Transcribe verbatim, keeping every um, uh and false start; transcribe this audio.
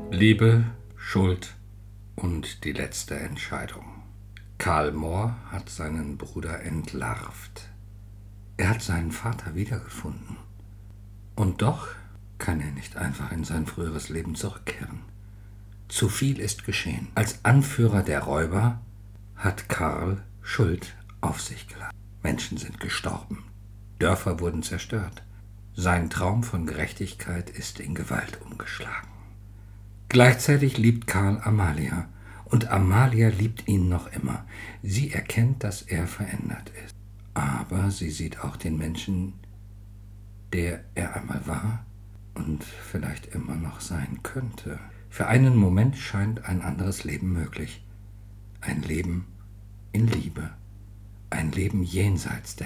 Liebe, Schuld und die letzte Entscheidung. Karl Mohr hat seinen Bruder entlarvt. Er hat seinen Vater wiedergefunden. Und doch kann er nicht einfach in sein früheres Leben zurückkehren. Zu viel ist geschehen. Als Anführer der Räuber hat Karl Schuld auf sich geladen. Menschen sind gestorben. Dörfer wurden zerstört. Sein Traum von Gerechtigkeit ist in Gewalt umgeschlagen. Gleichzeitig liebt Karl Amalia. Und Amalia liebt ihn noch immer. Sie erkennt, dass er verändert ist. Aber sie sieht auch den Menschen, der er einmal war und vielleicht immer noch sein könnte. Für einen Moment scheint ein anderes Leben möglich. Ein Leben in Liebe. Ein Leben jenseits der